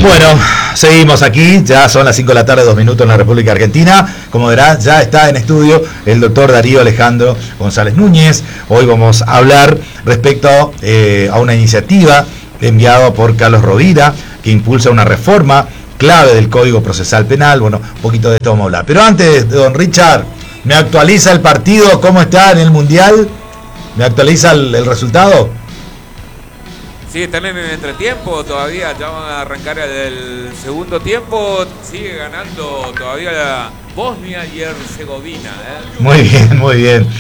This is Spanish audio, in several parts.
Bueno, seguimos aquí, ya son las 5 de la tarde, 2 minutos en la República Argentina. Como verán, ya está en estudio el doctor Darío Alejandro González Núñez. Hoy vamos a hablar respecto a una iniciativa enviada por Carlos Rovira, que impulsa una reforma clave del Código Procesal Penal. Bueno, un poquito de esto vamos a hablar. Pero antes, don Richard, ¿me actualiza el partido? ¿Cómo está en el Mundial? ¿Me actualiza el resultado? Sí, están en el entretiempo todavía, ya van a arrancar el segundo tiempo, sigue ganando todavía la Bosnia y Herzegovina. Muy bien, muy bien.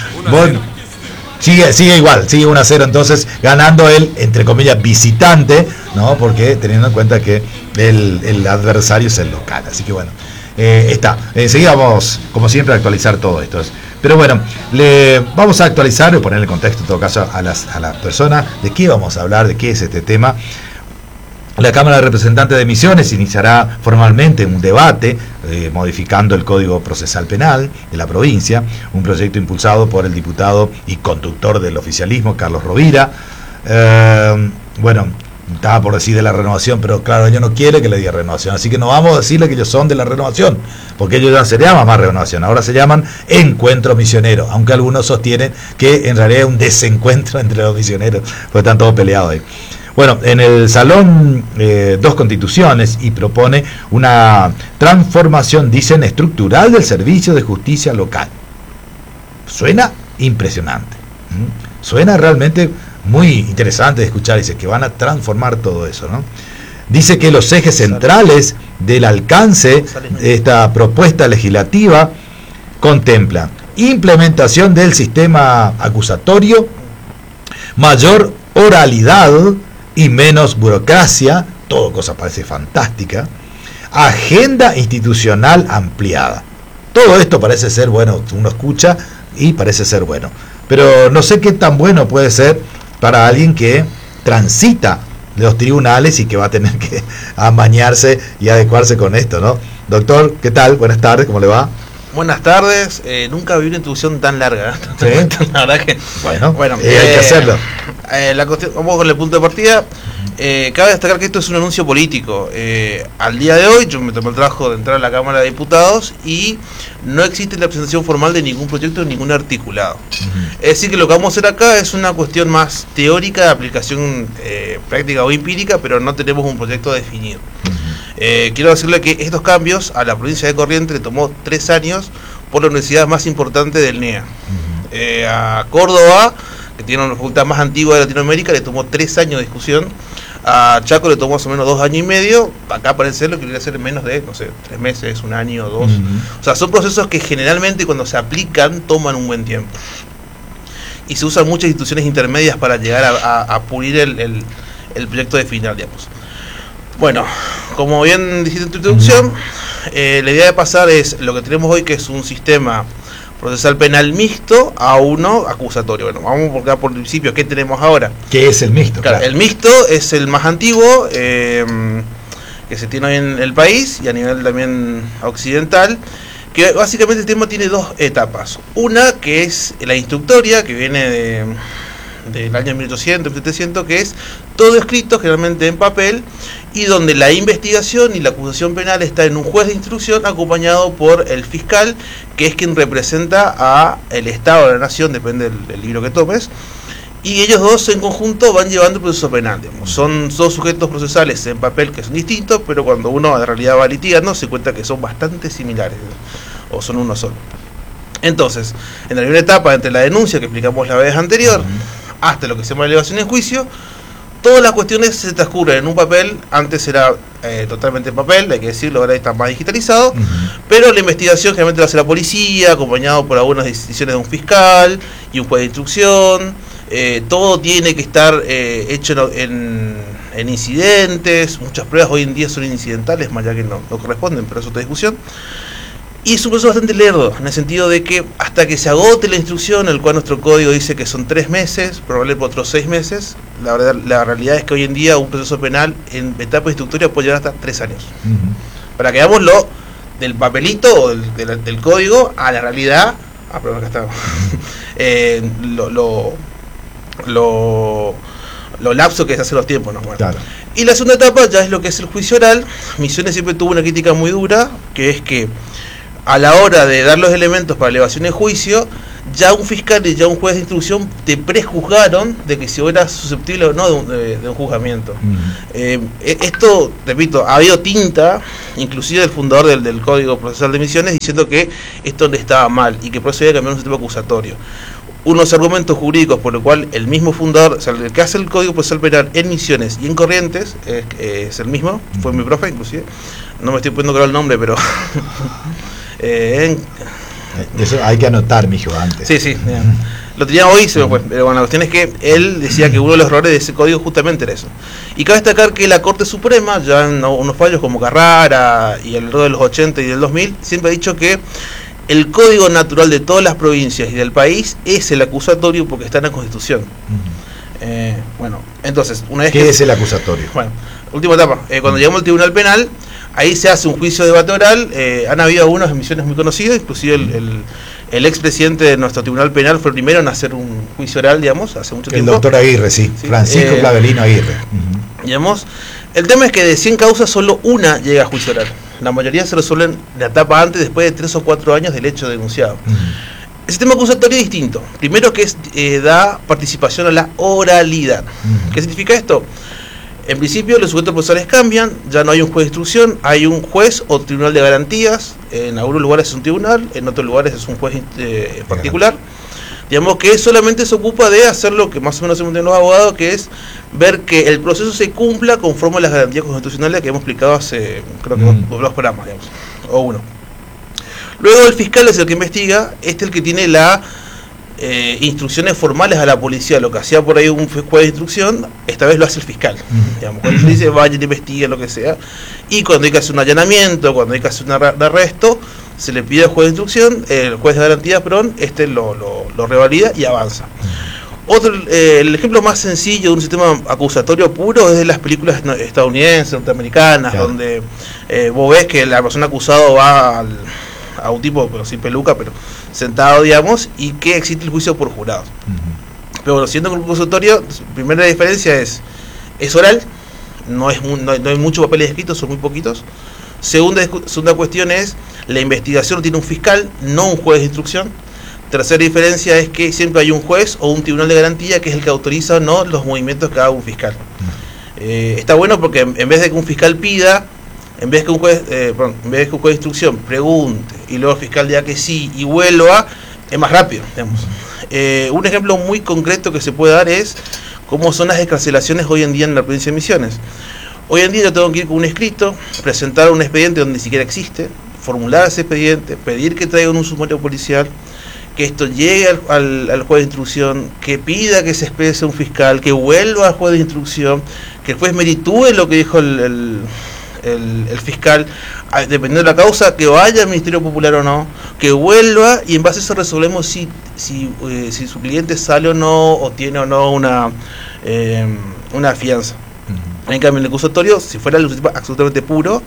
Sigue igual, sigue 1-0, entonces ganando el, entre comillas, visitante, ¿no? Porque teniendo en cuenta que el adversario es el local, así que bueno, está. Enseguida vamos, como siempre, a actualizar todo esto. Pero bueno, le vamos a actualizar y poner en contexto en todo caso a las personas de qué vamos a hablar, de qué es este tema. La Cámara de Representantes de Misiones iniciará formalmente un debate modificando el Código Procesal Penal de la provincia, un proyecto impulsado por el diputado y conductor del oficialismo, Carlos Rovira. Bueno, estaba por decir de la Renovación, pero claro, ellos no quieren que le diga Renovación, así que no vamos a decirle que ellos son de la Renovación, porque ellos ya se llaman más Renovación, ahora se llaman Encuentro Misionero, aunque algunos sostienen que en realidad es un desencuentro entre los misioneros, porque están todos peleados ahí. Bueno, en el Salón dos Constituciones y propone una transformación, dicen, estructural del servicio de justicia local. Suena impresionante, suena realmente muy interesante de escuchar. Dice que van a transformar todo eso, ¿no? Dice que los ejes centrales del alcance de esta propuesta legislativa contemplan implementación del sistema acusatorio, mayor oralidad y menos burocracia, todo cosa parece fantástica, agenda institucional ampliada. Todo esto parece ser bueno, uno escucha y parece ser bueno, pero no sé qué tan bueno puede ser para alguien que transita los tribunales y que va a tener que amañarse y adecuarse con esto, ¿no? Doctor, ¿qué tal? Buenas tardes, ¿cómo le va? Buenas tardes, nunca vi una introducción tan larga, ¿Sí? La verdad que... Bueno, hay que hacerlo. La cuestión, vamos con el punto de partida. Cabe destacar que esto es un anuncio político. Al día de hoy, yo me tomé el trabajo de entrar a la Cámara de Diputados y no existe la presentación formal de ningún proyecto, de ningún articulado. Es decir, que lo que vamos a hacer acá es una cuestión más teórica, de aplicación práctica o empírica, pero no tenemos un proyecto definido. Quiero decirle que estos cambios a la provincia de Corrientes le tomó 3 años por la universidad más importante del NEA. A Córdoba, que tiene una facultad más antigua de Latinoamérica, le tomó 3 años de discusión. A Chaco le tomó más o menos 2 años y medio. Acá parece ser lo que debería ser en menos de, no sé, 3 meses, 1 año, 2. O sea, son procesos que generalmente cuando se aplican toman un buen tiempo. Y se usan muchas instituciones intermedias para llegar a pulir el proyecto de final, digamos. Bueno, como bien dijiste en tu introducción, la idea de pasar es lo que tenemos hoy, que es un sistema procesal penal mixto a uno acusatorio. Bueno, vamos por acá por el principio. ¿Qué tenemos ahora? ¿Qué es el mixto? Claro, el mixto es el más antiguo que se tiene hoy en el país y a nivel también occidental, que básicamente el tema tiene 2 etapas. Una que es la instructoria, que viene del año 1800, 1700, que es todo escrito generalmente en papel, y donde la investigación y la acusación penal está en un juez de instrucción acompañado por el fiscal, que es quien representa a el Estado de la Nación, depende del libro que tomes, y ellos dos en conjunto van llevando el proceso penal, digamos. Son 2 sujetos procesales en papel que son distintos, pero cuando uno en realidad va litigando se cuenta que son bastante similares, o son uno solo. Entonces, en la primera etapa, entre la denuncia que explicamos la vez anterior, hasta lo que se llama la elevación en juicio, todas las cuestiones se transcurren en un papel. Antes era totalmente en papel, hay que decirlo, ahora está más digitalizado, pero la investigación generalmente la hace la policía, acompañado por algunas decisiones de un fiscal y un juez de instrucción. Todo tiene que estar hecho en incidentes. Muchas pruebas hoy en día son incidentales, más ya que no corresponden, pero eso es otra discusión. Y es un proceso bastante lerdo, en el sentido de que hasta que se agote la instrucción, el cual nuestro código dice que son 3 meses, probablemente otros 6 meses, la realidad es que hoy en día un proceso penal en etapa instructoria puede llegar hasta 3 años. Para que veamos lo del papelito o del código a la realidad, perdón, acá está, lo lapso que se hace los tiempos, ¿no? Bueno, claro. Y la segunda etapa ya es lo que es el juicio oral. Misiones siempre tuvo una crítica muy dura, que es que a la hora de dar los elementos para elevación de juicio, ya un fiscal y ya un juez de instrucción te prejuzgaron de que si eras susceptible o no de un juzgamiento. Esto, repito, ha habido tinta, inclusive del fundador del Código Procesal de Misiones, diciendo que esto estaba mal y que por eso había que cambiar un sistema acusatorio. Unos argumentos jurídicos por lo cual el mismo fundador, o sea, el que hace el Código Procesal Penal en Misiones y en Corrientes es el mismo, fue mi profe inclusive, no me estoy poniendo claro el nombre, pero eso hay que anotar, mijo, antes. Sí, lo tenía hoy, se me fue, pero bueno, la cuestión es que él decía que uno de los errores de ese código justamente era eso. Y cabe destacar que la Corte Suprema, ya en unos fallos como Carrara y el error de los 80 y del 2000, siempre ha dicho que el código natural de todas las provincias y del país es el acusatorio porque está en la Constitución. Bueno, entonces, una vez ¿Qué es el acusatorio? Bueno, última etapa, cuando llegamos al Tribunal Penal, ahí se hace un juicio de debate oral. Han habido algunas emisiones muy conocidas, inclusive el expresidente de nuestro Tribunal Penal fue el primero en hacer un juicio oral, digamos, hace mucho tiempo. El doctor Aguirre, sí. Francisco Clavelino Aguirre. Digamos, el tema es que de 100 causas solo una llega a juicio oral. La mayoría se resuelven la etapa antes, después de 3 o 4 años del hecho denunciado. El sistema acusatorio es distinto. Primero que da participación a la oralidad. ¿Qué significa esto? En principio los sujetos procesales cambian, ya no hay un juez de instrucción, hay un juez o tribunal de garantías. En algunos lugares es un tribunal, en otros lugares es un juez particular. Digamos que solamente se ocupa de hacer lo que más o menos hemos tenido los abogados, que es ver que el proceso se cumpla conforme a las garantías constitucionales que hemos explicado hace, creo que dos programas, digamos, o uno. Luego el fiscal es el que investiga, es el que tiene las instrucciones formales a la policía, lo que hacía por ahí un juez de instrucción, esta vez lo hace el fiscal. Digamos, cuando le dice vayan, investiguen, lo que sea, y cuando hay que hacer un allanamiento, cuando hay que hacer un arresto, se le pide al juez de instrucción, el juez de garantías, perdón, lo revalida y avanza. El ejemplo más sencillo de un sistema acusatorio puro es de las películas estadounidenses, norteamericanas, claro, donde vos ves que la persona acusada va a un tipo, pero sin peluca, pero sentado, digamos, y que existe el juicio por jurados. Pero bueno, siendo un acusatorio, primera diferencia es oral, no hay muchos papeles escritos, son muy poquitos. Segunda cuestión es, la investigación tiene un fiscal, no un juez de instrucción. Tercera diferencia es que siempre hay un juez o un tribunal de garantía que es el que autoriza o no los movimientos que haga un fiscal. Está bueno porque en vez de que un fiscal pida, en vez de que un juez de instrucción pregunte y luego el fiscal diga que sí y vuelva, es más rápido, digamos. Un ejemplo muy concreto que se puede dar es cómo son las excarcelaciones hoy en día en la provincia de Misiones. Hoy en día yo tengo que ir con un escrito, presentar un expediente donde ni siquiera existe, formular ese expediente, pedir que traigan un sumario policial, que esto llegue al juez de instrucción, que pida que se exprese un fiscal, que vuelva al juez de instrucción, que el juez meritúe lo que dijo el fiscal, dependiendo de la causa, que vaya al Ministerio Popular o no, que vuelva, y en base a eso resolvemos si su cliente sale o no, o tiene o no una fianza. En cambio, en el acusatorio, si fuera el sistema absolutamente puro,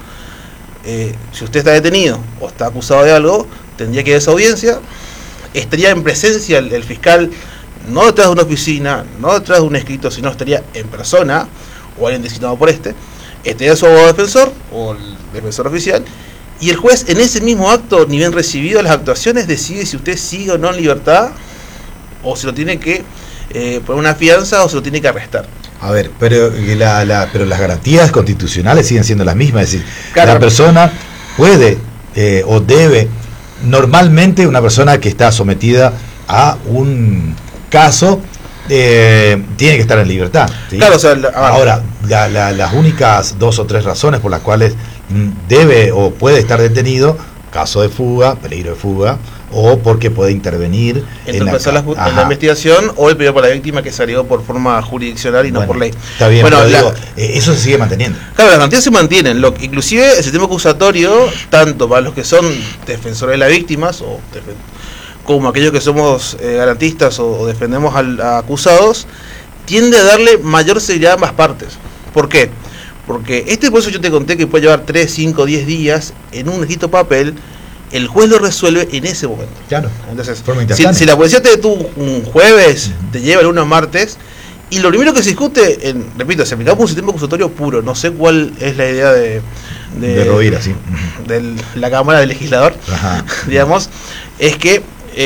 si usted está detenido o está acusado de algo, tendría que ir a esa audiencia, estaría en presencia el fiscal, no detrás de una oficina, no detrás de un escrito, sino estaría en persona, o alguien designado por estaría su abogado defensor, o el defensor oficial, y el juez en ese mismo acto, ni bien recibido las actuaciones, decide si usted sigue o no en libertad, o se lo tiene que poner una fianza, o se lo tiene que arrestar. A ver, pero las garantías constitucionales siguen siendo las mismas, es decir, claro, la persona puede o debe, normalmente una persona que está sometida a un caso tiene que estar en libertad, ¿sí? Claro, o sea, ahora, las únicas 2 o 3 razones por las cuales debe o puede estar detenido, caso de fuga, peligro de fuga, o porque puede intervenir en la investigación, o el pedido por la víctima que salió por forma jurisdiccional y no por ley. Está bien, pero digo, eso se sigue manteniendo. Claro, las garantías se mantienen. Inclusive el sistema acusatorio, tanto para los que son defensores de las víctimas, como aquellos que somos garantistas o defendemos a acusados, tiende a darle mayor seguridad a ambas partes. ¿Por qué? Porque este proceso yo te conté que puede llevar 3, 5, 10 días en un escrito papel. El juez lo resuelve en ese momento. Claro. Entonces, si la policía te detuvo un jueves, te lleva el lunes o martes, Y lo primero que se discute, repito, si aplicamos un sistema acusatorio puro, no sé cuál es la idea de Rovira, sí. De la Cámara del Legislador, digamos, es que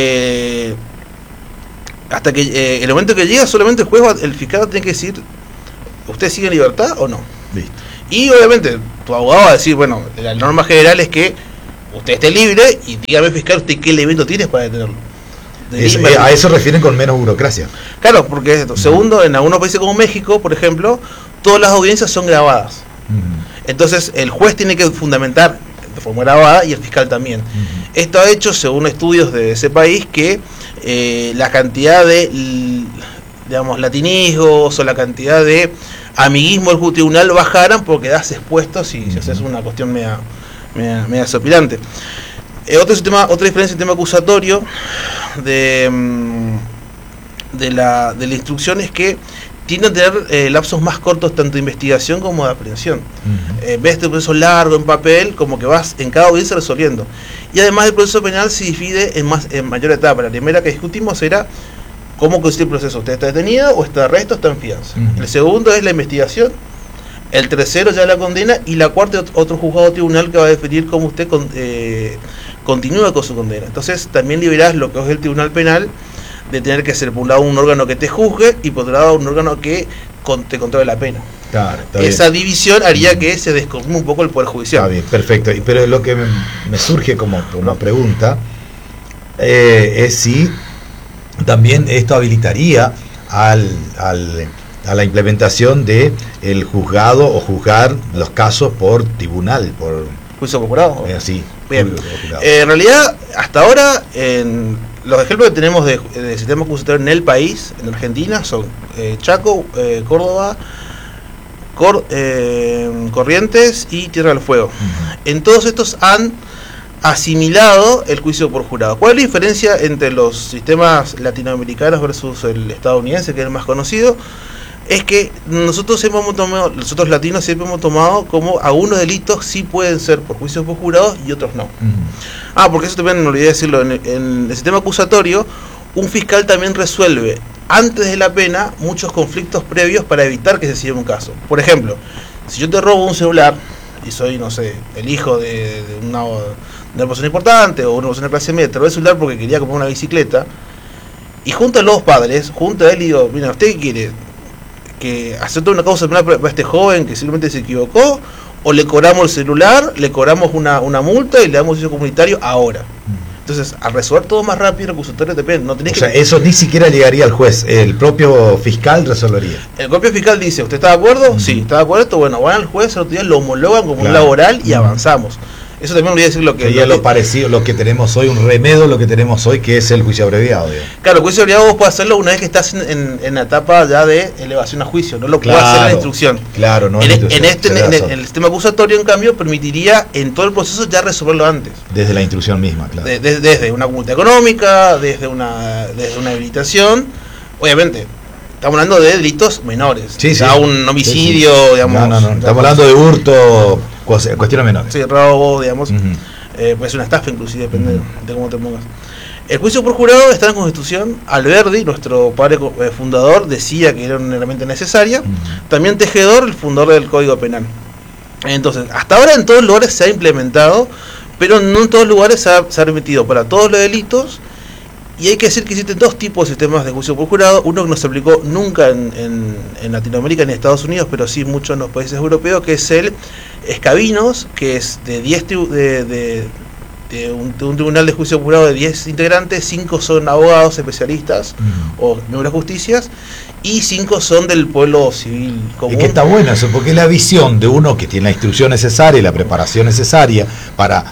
hasta que el momento que llega, solamente el fiscal tiene que decir, ¿usted sigue en libertad o no? Listo. Y obviamente tu abogado va a decir, bueno, la norma general es que usted esté libre y dígame, fiscal, usted qué elemento tiene para detenerlo. A eso refieren con menos burocracia. Claro, porque esto. Segundo, en algunos países como México, por ejemplo, todas las audiencias son grabadas. Entonces el juez tiene que fundamentar de forma grabada y el fiscal también. Esto ha hecho, según estudios de ese país, que la cantidad de, digamos, latinismos o la cantidad de amiguismo del tribunal bajaran porque das expuestos y si haces una cuestión media sopilante. Otra diferencia en el tema acusatorio de la instrucción es que tienden a tener lapsos más cortos tanto de investigación como de aprehensión. En vez de un proceso largo en papel, como que vas en cada audiencia resolviendo. Y además el proceso penal se divide en mayor etapa. La primera que discutimos era cómo consiste el proceso. ¿Usted está detenido o está de arresto o está en fianza? El segundo es la investigación. El tercero ya la condena. Y la cuarta, otro juzgado tribunal que va a definir cómo usted continúa con su condena. Entonces también liberás lo que es el tribunal penal de tener que ser por un lado un órgano que te juzgue y por otro lado un órgano que te controle la pena. Claro, esa división haría que se descontinúe un poco el Poder Judicial. Está bien, perfecto. Pero lo que me surge como pregunta es si también esto habilitaría a la implementación de el juzgado o juzgar los casos por tribunal, por juicio por jurado. Sí. Bien. En realidad, hasta ahora, los ejemplos que tenemos de sistema acusatorio en el país, en Argentina, son Chaco, Córdoba, Corrientes y Tierra del Fuego. En todos estos han asimilado el juicio por jurado. ¿Cuál es la diferencia entre los sistemas latinoamericanos versus el estadounidense, que es el más conocido? Es que nosotros latinos siempre hemos tomado como algunos delitos sí pueden ser por juicios por jurados y otros no. Porque eso también me olvidé decirlo, en el sistema acusatorio un fiscal también resuelve antes de la pena muchos conflictos previos para evitar que se siga un caso. Por ejemplo, si yo te robo un celular y soy, no sé, el hijo de una persona importante o una persona de clase media, te robé el celular porque quería comprar una bicicleta y junto a los padres, junto a él y digo, mira, ¿usted qué quiere? ¿Que acepta una causa penal para este joven que simplemente se equivocó? ¿O le cobramos el celular, le cobramos una multa y le damos servicio comunitario ahora? Entonces, al resolver todo más rápido, el acusatorio depende. No tenés eso ni siquiera llegaría al juez, el propio fiscal resolvería. El propio fiscal dice, ¿usted está de acuerdo? Sí, está de acuerdo. Bueno, van al juez, el otro día lo homologan como un laboral y avanzamos. Eso también voy a decir lo que... Sería lo parecido, lo que tenemos hoy, un remedio lo que tenemos hoy, que es el juicio abreviado. Digamos. Claro, el juicio abreviado vos podés hacerlo una vez que estás en la etapa ya de elevación a juicio, no lo puedes hacer en la instrucción. Claro, no en el sistema acusatorio, en cambio, permitiría en todo el proceso ya resolverlo antes. Desde la instrucción misma, claro. Desde una multa económica, desde una habilitación, obviamente. Estamos hablando de delitos menores. Sí, un homicidio, digamos. No. Estamos hablando de hurto, cuestiones menores. Sí, robo, digamos. Puede ser una estafa, inclusive, depende de cómo te pongas. El juicio por jurado está en la Constitución. Alberdi, nuestro padre fundador, decía que era una herramienta necesaria. También Tejedor, el fundador del Código Penal. Entonces, hasta ahora en todos los lugares se ha implementado, pero no en todos los lugares se ha permitido para todos los delitos. Y hay que decir que existen dos tipos de sistemas de juicio por jurado. Uno que no se aplicó nunca en Latinoamérica ni en Estados Unidos, pero sí mucho en los países europeos, que es el escabinos, que es de 10 de un tribunal de juicio por jurado de 10 integrantes, 5 son abogados especialistas o miembros de justicias, y 5 son del pueblo civil común. Es que está bueno eso, porque es la visión de uno que tiene la instrucción necesaria y la preparación necesaria para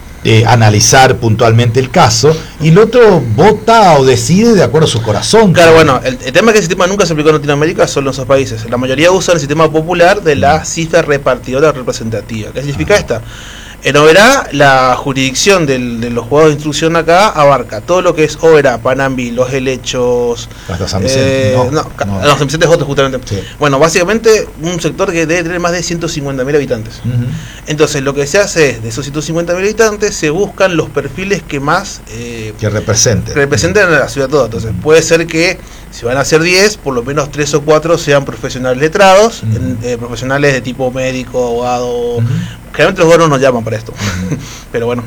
analizar puntualmente el caso, y el otro vota o decide de acuerdo a su corazón. Claro, bueno, el tema es que el sistema nunca se aplicó en Latinoamérica, solo en esos países. La mayoría usa el sistema popular de la cifra repartidora representativa. ¿Qué significa esta? En Oberá, la jurisdicción de los juzgados de instrucción acá abarca todo lo que es Oberá, Panambi, Los Helechos. Hasta San Vicente. No, San Vicente es otro, justamente. Sí. Bueno, básicamente un sector que debe tener más de 150.000 habitantes. Entonces, lo que se hace es, de esos 150.000 habitantes, se buscan los perfiles que más que representen a la ciudad toda. Entonces, puede ser que si van a ser 10, por lo menos 3 o 4 sean profesionales letrados, profesionales de tipo médico, abogado. Generalmente los abogados nos llaman para esto. Pero bueno,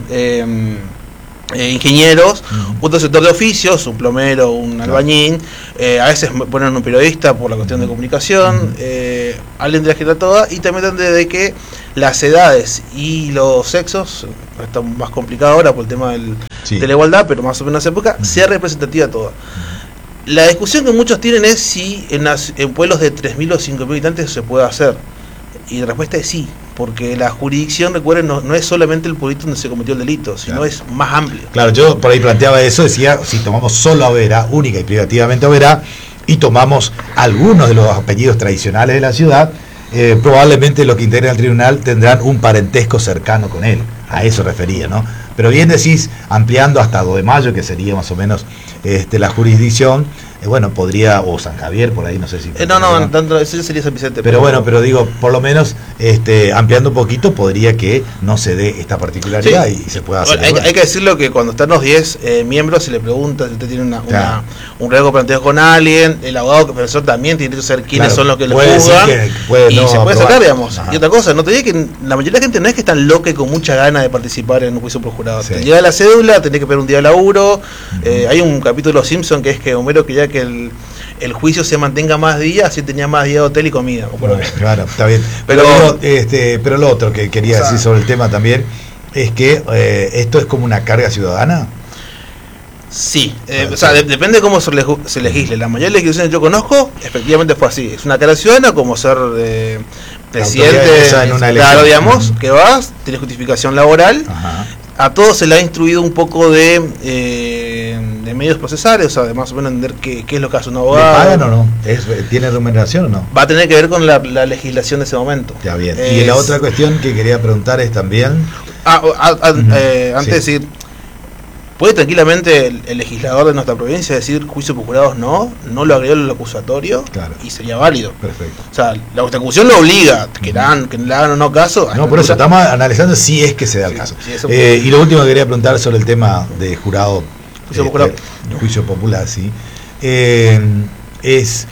ingenieros, otro sector de oficios, un plomero, un albañil, a veces ponen un periodista por la cuestión de comunicación, alguien de la gente toda, y también de que las edades y los sexos, está más complicado ahora por el tema de la igualdad, pero más o menos en esa época, sea representativa toda. La discusión que muchos tienen es si en pueblos de 3.000 o 5.000 habitantes se puede hacer. Y la respuesta es sí, porque la jurisdicción, recuerden, no es solamente el pueblito donde se cometió el delito, sino es más amplio. Claro, yo por ahí planteaba eso, decía, si tomamos solo a Oberá, única y privativamente a Oberá, y tomamos algunos de los apellidos tradicionales de la ciudad, probablemente los que integren al tribunal tendrán un parentesco cercano con él. A eso refería, ¿no? Pero bien decís, ampliando hasta 2 de mayo, que sería más o menos la jurisdicción, bueno, podría, o San Javier, por ahí, no sé si... no, tanto, eso sería San Vicente. Pero bueno, pero digo, por lo menos, ampliando un poquito, podría que no se dé esta particularidad y se pueda hacer. Hay que decirlo que cuando están los 10 miembros, se le pregunta si usted tiene un riesgo planteado con alguien, el abogado, el profesor también tiene que saber quiénes son los que le juzgan, y se puede sacar, digamos. Y otra cosa, no te diga que la mayoría de la gente no es que están loca y con mucha ganas de participar en un juicio por jurado. Te llega la cédula, tenés que pedir un día de laburo. Hay un capítulo de Los Simpsons que es que Homero quería que el juicio se mantenga más días, así tenía más días de hotel y comida. Claro, está bien. Pero lo otro que quería decir sobre el tema también es que esto es como una carga ciudadana. Sí, depende de cómo se legisle. La mayoría de las legislaciones que yo conozco, efectivamente fue así. Es una carga ciudadana como ser presidente, en una claro, digamos, que vas, tienes justificación laboral. A todos se le ha instruido un poco de medios procesales, o sea, de más o menos entender qué es lo que hace un abogado. ¿Le pagan o no? ¿Tiene remuneración o no? Va a tener que ver con la legislación de ese momento. Ya bien. Y la otra cuestión que quería preguntar es también... antes de decir, ¿puede tranquilamente el legislador de nuestra provincia decir juicio por jurados no lo agregó el acusatorio? Claro. Y sería válido. Perfecto. O sea, la constitución lo obliga, que le hagan o no caso. No, por eso estamos analizando si es que se da el caso. Sí, y lo último que quería preguntar sobre el tema de jurado, juicio popular, sí, es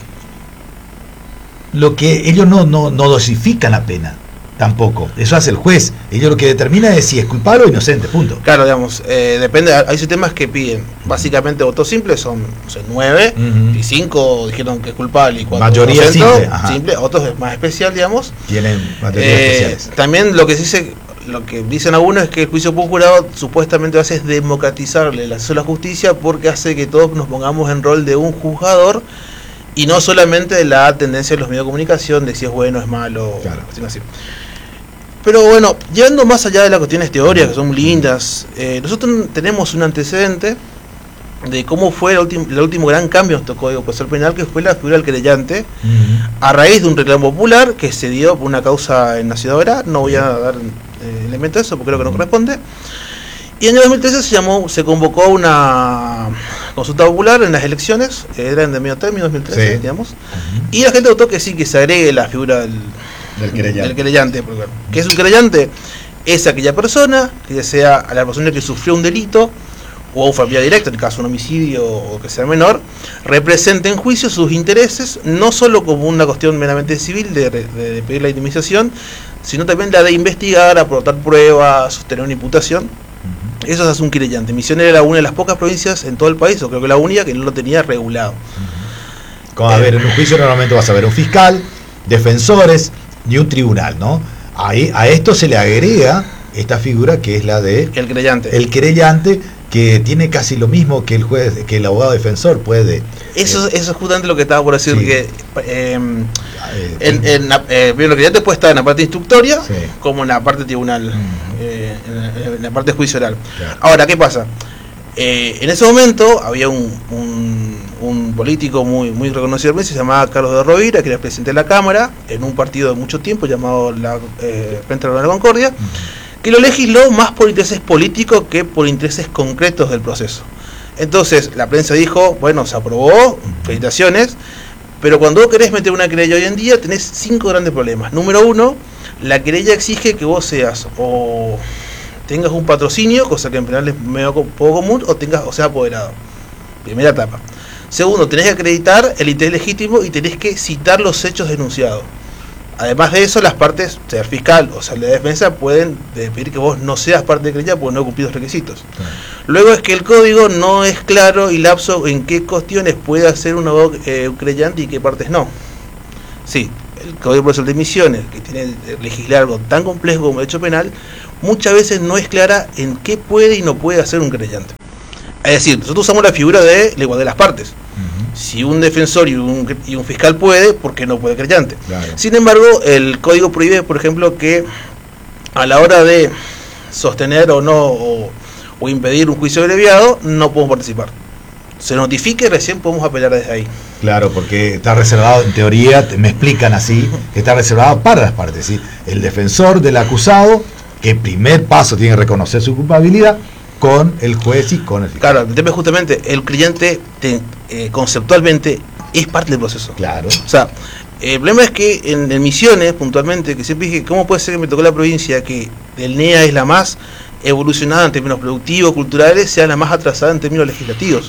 lo que ellos no dosifican la pena. Tampoco, eso hace el juez. Ellos lo que determina es si es culpable o inocente, punto. Claro, digamos, depende, hay sistemas que piden básicamente votos simples, son 9 y 5 dijeron que es culpable y 4 mayoría simple, otros es más especial, digamos. Tienen mayorías especiales. También lo que dicen algunos es que el juicio por jurado supuestamente hace es democratizarle el acceso a la justicia, porque hace que todos nos pongamos en rol de un juzgador y no solamente la tendencia de los medios de comunicación de si es bueno o es malo, claro. Así. Pero bueno, yendo más allá de las cuestiones teóricas, que son lindas, nosotros tenemos un antecedente de cómo fue el último gran cambio en nuestro Código Procesal Penal, que fue la figura del querellante, a raíz de un reclamo popular que se dio por una causa en la ciudad de Oberá. No voy a dar elementos de eso porque creo que no corresponde. Y en el 2013 se convocó una consulta popular en las elecciones, eran de medio término, 2013, digamos, y la gente votó que sí, que se agregue la figura del querellante. ¿Qué es un querellante? Es aquella persona, que sea a la persona que sufrió un delito, o a un familiar directo, en el caso de un homicidio o que sea menor, represente en juicio sus intereses, no solo como una cuestión meramente civil de pedir la indemnización, sino también la de investigar, aportar pruebas, sostener una imputación. Eso se hace un querellante. Misiones era una de las pocas provincias en todo el país, o creo que la única, que no lo tenía regulado. Como a ver, en un juicio normalmente vas a ver un fiscal, defensores y un tribunal, ¿no? Ahí a esto se le agrega esta figura que es la de el querellante. El querellante, que tiene casi lo mismo que el juez, que el abogado defensor puede. Eso es justamente lo que estaba por decir, sí. Que el querellante puede estar en la parte instructoria, sí, como en la parte tribunal, en la parte juicio oral. Claro. Ahora, ¿qué pasa? En ese momento había un político muy reconocido, se llamaba Carlos de Rovira, que era presidente de la Cámara, en un partido de mucho tiempo llamado la Frente de la Concordia, que lo legisló más por intereses políticos que por intereses concretos del proceso. Entonces la prensa dijo, bueno, se aprobó, felicitaciones, pero cuando vos querés meter una querella hoy en día tenés 5 grandes problemas. Número 1, la querella exige que vos seas o tengas un patrocinio, cosa que en penal es medio poco común, o seas apoderado. Primera etapa. Segundo, tenés que acreditar el interés legítimo y tenés que citar los hechos denunciados. Además de eso, las partes, sea el fiscal o sea la defensa, pueden pedir que vos no seas parte de querella porque no cumplís los requisitos. Luego es que el código no es claro y lapso en qué cuestiones puede hacer un abogado querellante y qué partes no. Sí, el Código Procesal de Misiones, que tiene que legislar algo tan complejo como el derecho penal, muchas veces no es clara en qué puede y no puede hacer un querellante. Es decir, nosotros usamos la figura de la igualdad de las partes. Si un defensor y un fiscal puede, ¿por qué no puede el querellante? Claro. Sin embargo, el código prohíbe, por ejemplo, que a la hora de sostener o no o impedir un juicio abreviado, no podemos participar. Se notifique y recién podemos apelar desde ahí. Claro, porque está reservado, en teoría, me explican así, que está reservado para las partes, ¿sí? El defensor del acusado, que primer paso tiene que reconocer su culpabilidad, con el juez y con el fiscal. Claro, el tema es justamente, el creyente conceptualmente es parte del proceso. Claro. O sea, el problema es que en Misiones, puntualmente, que siempre dije, ¿cómo puede ser que me tocó la provincia que el NEA es la más evolucionada en términos productivos, culturales, sea la más atrasada en términos legislativos?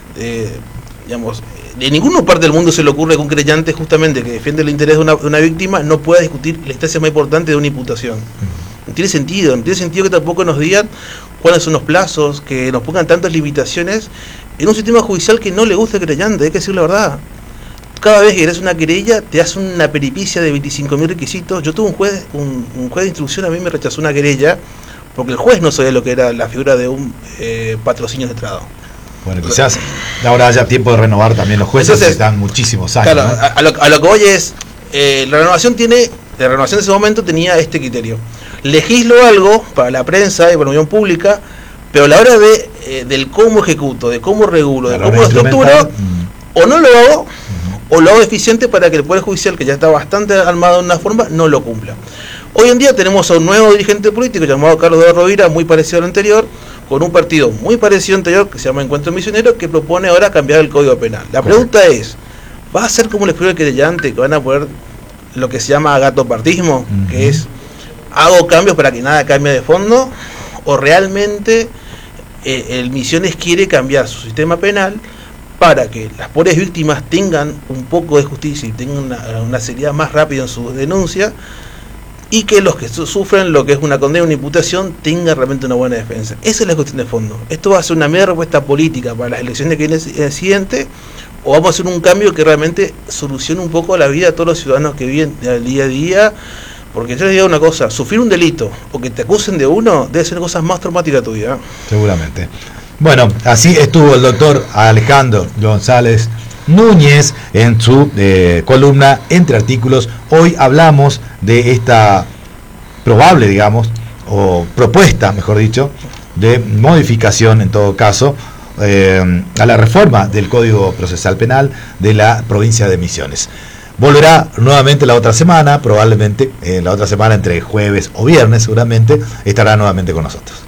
Digamos, en ninguna parte del mundo se le ocurre que un creyente justamente que defiende el interés de una víctima no pueda discutir la instancia más importante de una imputación. No tiene sentido que tampoco nos digan cuáles son los plazos, que nos pongan tantas limitaciones en un sistema judicial que no le gusta al creyente, hay que decir la verdad. Cada vez que eres una querella, te hace una peripicia de 25.000 requisitos. Yo tuve un juez de instrucción, a mí me rechazó una querella, porque el juez no sabía lo que era la figura de un patrocinio de estrado. Bueno, quizás ahora haya tiempo de renovar también los jueces. Entonces, están muchísimos años. Claro, ¿no? a lo que voy es, la renovación de ese momento tenía este criterio. Legislo algo para la prensa y para la opinión pública, pero a la hora del cómo ejecuto, de cómo regulo, de cómo lo estructuro, o no lo hago, o lo hago eficiente para que el Poder Judicial, que ya está bastante armado de una forma, no lo cumpla. Hoy en día tenemos a un nuevo dirigente político llamado Carlos de Rovira, muy parecido al anterior, con un partido muy parecido al anterior, que se llama Encuentro Misionero, que propone ahora cambiar el Código Penal. La pregunta es, ¿va a ser como el escribió el querellante, que van a poner lo que se llama gatopartismo, que es hago cambios para que nada cambie de fondo, o realmente el Misiones quiere cambiar su sistema penal para que las pobres víctimas tengan un poco de justicia y tengan una seriedad más rápida en su denuncia, y que los que sufren lo que es una condena, una imputación, tengan realmente una buena defensa? Esa es la cuestión de fondo. Esto va a ser una mera respuesta política para las elecciones que vienen el siguiente, o vamos a hacer un cambio que realmente solucione un poco la vida de todos los ciudadanos que viven del día a día. Porque yo les digo una cosa, sufrir un delito o que te acusen de uno debe ser una cosa más traumática tuya. Seguramente. Bueno, así estuvo el doctor Alejandro González Núñez en su columna Entre Artículos. Hoy hablamos de esta probable, digamos, o propuesta, mejor dicho, de modificación, en todo caso, a la reforma del Código Procesal Penal de la provincia de Misiones. Volverá nuevamente la otra semana, probablemente la otra semana entre jueves o viernes, seguramente estará nuevamente con nosotros.